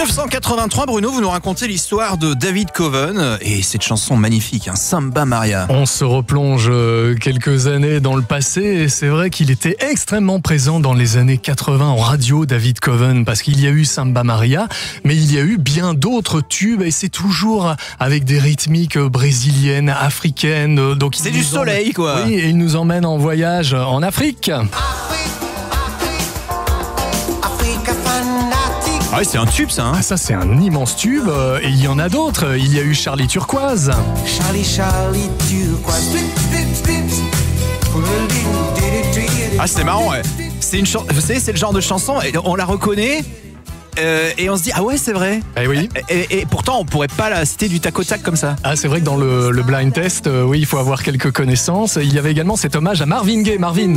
1983, Bruno, vous nous racontez l'histoire de David Coven et cette chanson magnifique, Samba Maria. On se replonge quelques années dans le passé et c'est vrai qu'il était extrêmement présent dans les années 80 en radio, David Coven, parce qu'il y a eu Samba Maria, mais il y a eu bien d'autres tubes et c'est toujours avec des rythmiques brésiliennes, africaines. Donc c'est du soleil, quoi. Oui, et il nous emmène en voyage en Afrique. Ah ouais, c'est un tube, ça. Ah, ça, c'est un immense tube. Et il y en a d'autres. Il y a eu Charlie Turquoise. Charlie Turquoise. Ah, c'est marrant, ouais. C'est une vous savez, c'est le genre de chanson, on la reconnaît. Et on se dit, ah ouais, c'est vrai. Eh oui. Et pourtant, on pourrait pas la citer du tac au tac comme ça. Ah, c'est vrai que dans le blind test, oui, il faut avoir quelques connaissances. Il y avait également cet hommage à Marvin Gaye. Marvin.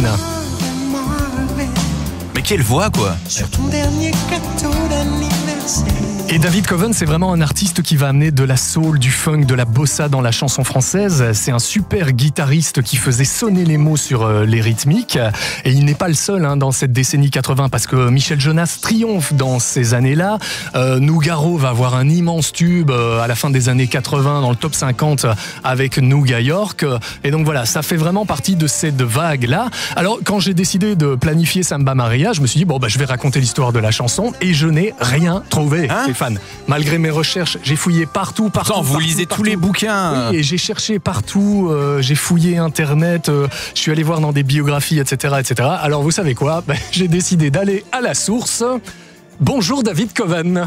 Mais quelle voix, quoi. Sur ton dernier gâteau d'anniversaire. Et David Coven, c'est vraiment un artiste qui va amener de la soul, du funk, de la bossa dans la chanson française. C'est un super guitariste qui faisait sonner les mots sur les rythmiques. Et il n'est pas le seul dans cette décennie 80 parce que Michel Jonas triomphe dans ces années-là. Nougaro va avoir un immense tube à la fin des années 80 dans le top 50 avec Nouga York. Et donc voilà, ça fait vraiment partie de cette vague-là. Alors quand j'ai décidé de planifier Samba Maria, je me suis dit, je vais raconter l'histoire de la chanson et je n'ai rien trouvé. Malgré mes recherches, j'ai fouillé partout. Attends, vous lisez tous les bouquins. Oui, et j'ai cherché partout, j'ai fouillé Internet, je suis allé voir dans des biographies, etc., etc. Alors vous savez quoi ? J'ai décidé d'aller à la source. Bonjour David Coven.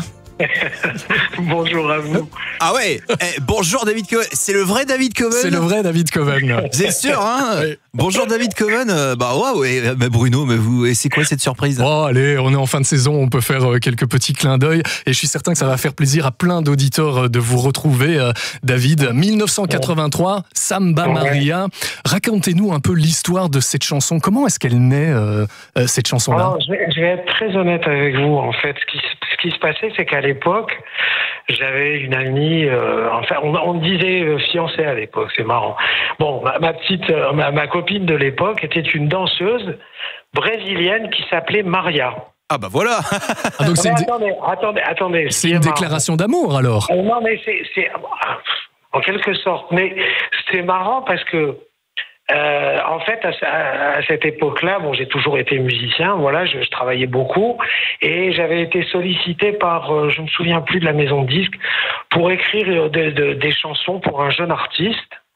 Bonjour à vous. Ah ouais, bonjour David Coven. C'est le vrai David Coven ? C'est le vrai David Coven. Vous êtes sûr, hein ? Oui. Bonjour David Coven. Bruno, mais vous, et c'est quoi cette surprise ? Oh, allez, on est en fin de saison, on peut faire quelques petits clins d'œil et je suis certain que ça va faire plaisir à plein d'auditeurs de vous retrouver, David. 1983, Samba Maria. Racontez-nous un peu l'histoire de cette chanson. Comment est-ce qu'elle naît, cette chanson-là ? Alors, je vais être très honnête avec vous. En fait, ce qui se passait, c'est qu'à l'époque, j'avais une amie, on me disait fiancée à l'époque, c'est marrant. Bon, ma copine de l'époque était une danseuse brésilienne qui s'appelait Maria. Ah bah voilà. Ah, donc attendez. C'est une déclaration d'amour alors. Non, mais c'est en quelque sorte. Mais c'est marrant parce que en fait, à cette époque-là, j'ai toujours été musicien, voilà, je travaillais beaucoup et j'avais été sollicité par, je me souviens plus de la maison de disques, pour écrire des chansons pour un jeune artiste.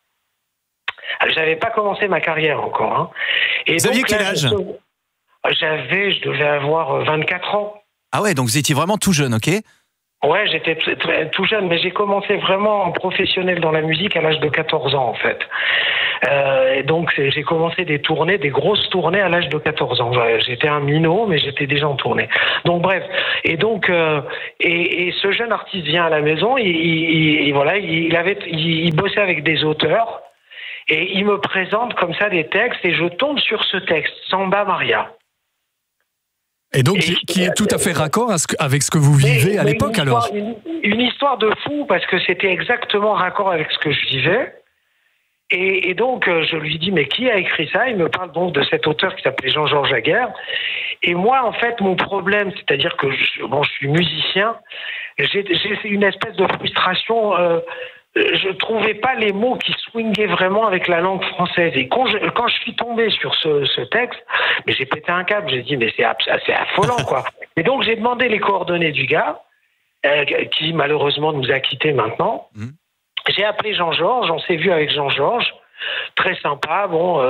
J'avais pas commencé ma carrière encore. Et vous aviez quel âge ? Je devais avoir 24 ans. Ah ouais, donc vous étiez vraiment tout jeune, ok ? Ouais, j'étais tout jeune, mais j'ai commencé vraiment en professionnel dans la musique à l'âge de 14 ans, en fait. Et donc, j'ai commencé des grosses tournées à l'âge de 14 ans. J'étais un minot, mais j'étais déjà en tournée. Donc, bref. Et donc, et ce jeune artiste vient à la maison, il bossait avec des auteurs, et il me présente comme ça des textes, et je tombe sur ce texte, Samba Maria. Et donc, qui est tout à fait raccord avec ce que vous vivez à l'époque, alors ? Une histoire de fou, parce que c'était exactement raccord avec ce que je vivais. Et donc, je lui dis, mais qui a écrit ça ? Il me parle donc de cet auteur qui s'appelait Jean-Georges Aguerre. Et moi, en fait, mon problème, c'est-à-dire que je suis musicien, j'ai une espèce de frustration. Je trouvais pas les mots qui swingaient vraiment avec la langue française. Et quand je suis tombé sur ce texte, mais j'ai pété un câble. J'ai dit, mais c'est affolant, quoi. Et donc, j'ai demandé les coordonnées du gars, qui malheureusement nous a quittés maintenant. J'ai appelé Jean-Georges, on s'est vu avec Jean-Georges, très sympa,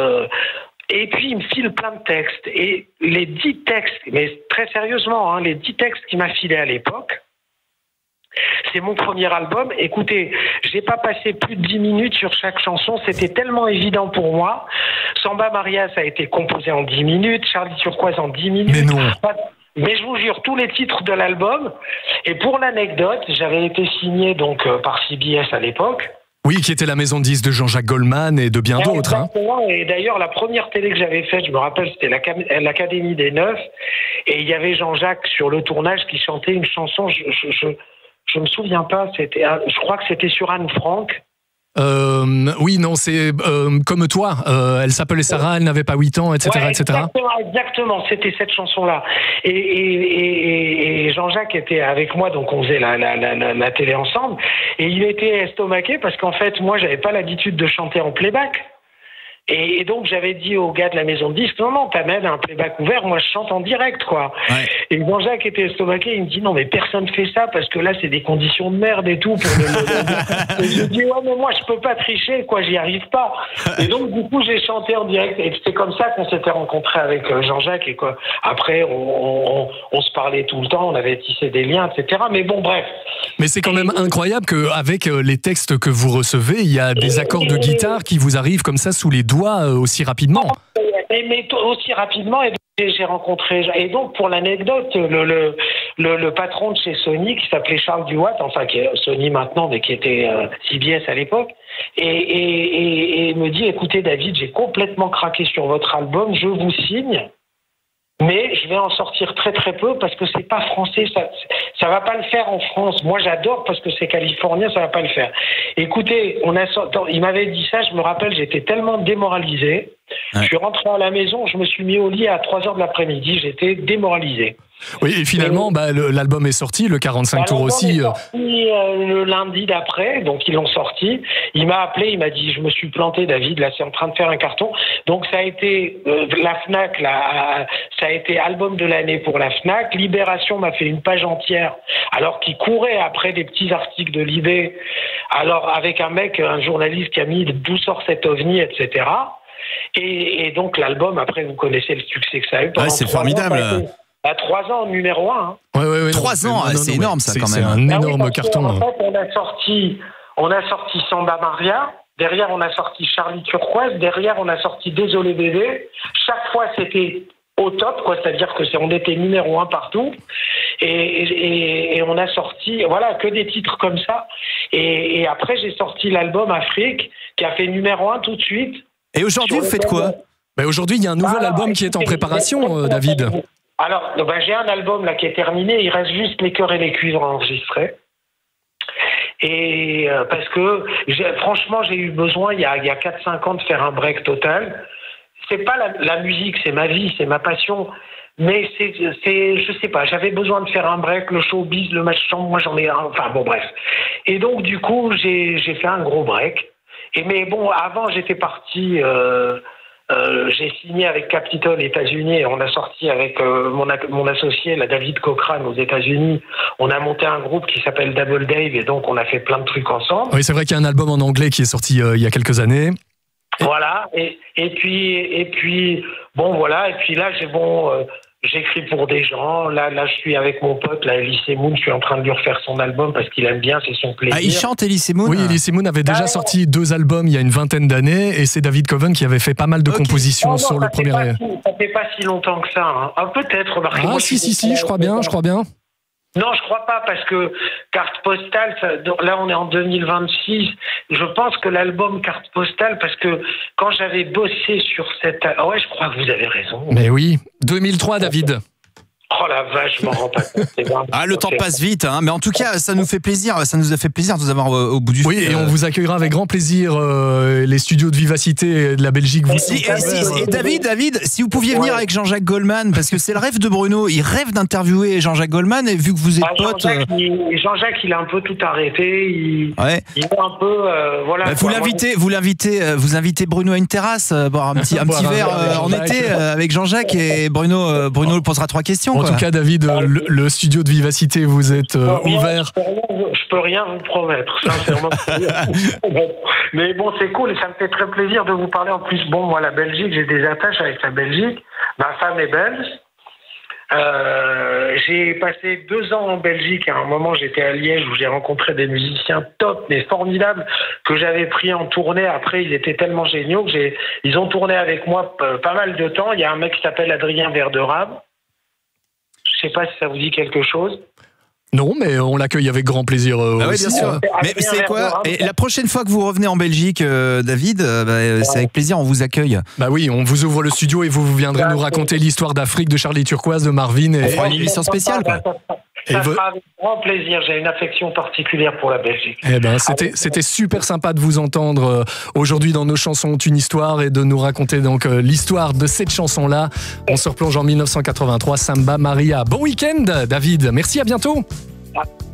et puis il me file plein de textes. Et les 10 textes, mais très sérieusement, les 10 textes qu'il m'a filés à l'époque, c'est mon premier album. Écoutez, j'ai pas passé plus de 10 minutes sur chaque chanson, c'était tellement évident pour moi. Samba Maria, ça a été composé en 10 minutes, Charlie Turquoise en 10 minutes. Mais non. Mais je vous jure, tous les titres de l'album. Et pour l'anecdote, j'avais été signé donc par CBS à l'époque. Oui, qui était la maison de disques de Jean-Jacques Goldman et de bien d'autres. Exactement. Et d'ailleurs, la première télé que j'avais faite, je me rappelle, c'était l'Académie des Neufs. Et il y avait Jean-Jacques sur le tournage qui chantait une chanson. Je me souviens pas. Je crois que c'était sur Anne Frank. Oui, non, c'est comme toi. Elle s'appelait Sarah, elle n'avait pas 8 ans, etc. Ouais, etc. exactement, c'était cette chanson-là. Et Jean-Jacques était avec moi, donc on faisait la télé ensemble. Et il était estomaqué parce qu'en fait, moi, j'avais pas l'habitude de chanter en playback. Et donc j'avais dit au gars de la maison de disques, non, t'amènes un playback ouvert, moi je chante en direct, quoi. Ouais. Et Jean-Jacques était estomaqué, il me dit non mais personne fait ça parce que là c'est des conditions de merde et tout. Et je lui dis ouais mais moi je peux pas tricher, quoi, j'y arrive pas. Et donc du coup j'ai chanté en direct et c'est comme ça qu'on s'était rencontrés avec Jean-Jacques et quoi. Après on se parlait tout le temps, on avait tissé des liens, etc. Mais bon bref. Mais c'est quand même incroyable qu'avec les textes que vous recevez, il y a des accords de guitare qui vous arrivent comme ça sous les doigts aussi rapidement. Mais aussi rapidement, et j'ai rencontré. Et donc, pour l'anecdote, le patron de chez Sony, qui s'appelait Charles Duwatt, enfin qui est Sony maintenant, mais qui était CBS à l'époque, et me dit écoutez, David, j'ai complètement craqué sur votre album, je vous signe. Mais je vais en sortir très très peu parce que c'est pas français, ça va pas le faire en France. Moi j'adore parce que c'est californien, ça va pas le faire. Écoutez, il m'avait dit ça, je me rappelle, j'étais tellement démoralisé. Ouais. Je suis rentré à la maison, je me suis mis au lit à 3h de l'après-midi, j'étais démoralisé. Oui, et finalement, l'album est sorti, le 45 tours aussi. Le lundi d'après, donc ils l'ont sorti. Il m'a appelé, il m'a dit je me suis planté, David, là c'est en train de faire un carton. Donc ça a été la Fnac, ça a été album de l'année pour la Fnac. Libération m'a fait une page entière, alors qu'il courait après des petits articles de Libé. Alors avec un journaliste qui a mis d'où sort cet ovni, etc. Et donc l'album, après vous connaissez le succès que ça a eu. Ouais, c'est formidable. À 3 ans, numéro 1. Hein. Ouais, 3 ans, c'est énorme ça quand même. C'est un énorme carton. En fait, on a sorti Samba Maria, derrière on a sorti Charlie Turquoise, derrière on a sorti Désolé bébé. Chaque fois c'était au top, quoi, c'est-à-dire que on était numéro 1 partout. Et on a sorti, voilà, que des titres comme ça. Et après j'ai sorti l'album Afrique, qui a fait numéro 1 tout de suite. Et aujourd'hui vous faites quoi ? Aujourd'hui il y a un nouvel album qui est en préparation, David. Alors, j'ai un album là qui est terminé, il reste juste les chœurs et les cuivres à enregistrer. Et parce que franchement, j'ai eu besoin il y a 4-5 ans de faire un break total. C'est pas la musique, c'est ma vie, c'est ma passion. Mais je sais pas, j'avais besoin de faire un break, le showbiz, le machin, moi j'en ai un, enfin bon bref. Et donc du coup, j'ai fait un gros break. Mais bon, avant j'étais parti. J'ai signé avec Capitol États-Unis et on a sorti avec mon associé, la David Cochrane aux États-Unis. On a monté un groupe qui s'appelle Double Dave et donc on a fait plein de trucs ensemble. Oui, c'est vrai qu'il y a un album en anglais qui est sorti il y a quelques années. Voilà. Et puis bon voilà. Et puis là j'écris pour des gens. Là, je suis avec mon pote, là, Elise Moon. Je suis en train de lui refaire son album parce qu'il aime bien, c'est son plaisir. Ah, il chante, Elise Moon ? Oui, Elise Moon avait déjà sorti 2 albums il y a une vingtaine d'années et c'est David Coven qui avait fait pas mal de compositions sur le premier. Ça fait pas si longtemps que ça. Hein. Ah, peut-être, remarquez. Ah, si, je crois bien. Non, je crois pas, parce que Carte Postale, là on est en 2026, je pense que l'album Carte Postale, parce que quand j'avais bossé sur cette... Ouais, je crois que vous avez raison. Mais oui, 2003, David. Oh la vache, je m'en rends pas compte. Ah, le temps passe vite, hein. Mais en tout cas, ça nous fait plaisir, ça nous a fait plaisir de vous avoir au bout du fil. Oui, et on vous accueillera avec grand plaisir. Les studios de Vivacité de la Belgique vous et David, si vous pouviez venir avec Jean-Jacques Goldman, parce que c'est le rêve de Bruno, il rêve d'interviewer Jean-Jacques Goldman, et vu que vous êtes pote... Jean-Jacques, il a un peu tout arrêté, il est un peu... voilà. Vous invitez Bruno à une terrasse, boire un petit verre en été avec Jean-Jacques, et Bruno posera 3 questions. En tout cas, David, le studio de Vivacité, vous êtes ouvert. Je peux rien vous promettre, sincèrement. Mais bon, c'est cool et ça me fait très plaisir de vous parler. En plus, bon, moi, la Belgique, j'ai des attaches avec la Belgique. Ma femme est belge. J'ai passé 2 ans en Belgique. À un moment, j'étais à Liège où j'ai rencontré des musiciens top, mais formidables, que j'avais pris en tournée. Après, ils étaient tellement géniaux que ils ont tourné avec moi pas mal de temps. Il y a un mec qui s'appelle Adrien Verderame. Je sais pas si ça vous dit quelque chose. Non, mais on l'accueille avec grand plaisir aussi. Oui, bien sûr. Mais c'est quoi ? Et la prochaine fois que vous revenez en Belgique, David, c'est avec plaisir, on vous accueille. Bah oui, on vous ouvre le studio et vous viendrez nous raconter l'histoire d'Afrique, de Charlie Turquoise, de Marvin. On fera une émission spéciale, quoi. Ça sera avec grand plaisir. J'ai une affection particulière pour la Belgique. Eh ben, c'était super sympa de vous entendre aujourd'hui dans Nos chansons ont une histoire et de nous raconter donc l'histoire de cette chanson-là. On se replonge en 1983, Samba Maria. Bon week-end, David. Merci, à bientôt.